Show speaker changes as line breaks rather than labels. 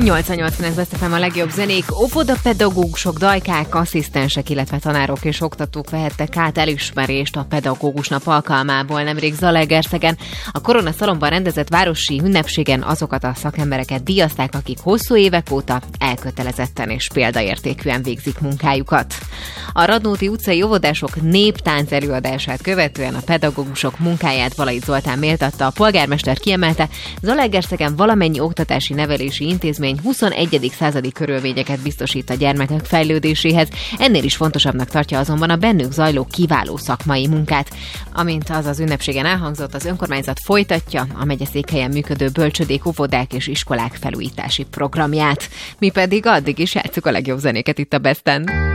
88 Best FM a legjobb zenék, óvodapedagógusok, dajkák, asszisztensek, illetve tanárok és oktatók vehettek át elismerést a Pedagógus Nap alkalmából nemrég Zalaegerszegen. A Korona Szalonban rendezett városi ünnepségen azokat a szakembereket díjazták, akik hosszú évek óta elkötelezetten és példaértékűen végzik munkájukat. A Radnóti utcai óvodások néptánc előadását követően a pedagógusok munkáját Balait Zoltán méltatta. A polgármester kiemelte, Zalaegerszegen valamennyi oktatási nevelési intézmény 21. századi körülményeket biztosít a gyermekek fejlődéséhez. Ennél is fontosabbnak tartja azonban a bennük zajló kiváló szakmai munkát. Amint az ünnepségen elhangzott, az önkormányzat folytatja a megyeszékhelyen működő bölcsödék, óvodák és iskolák felújítási programját. Mi pedig addig is játsszuk a legjobb zenéket itt a Besten.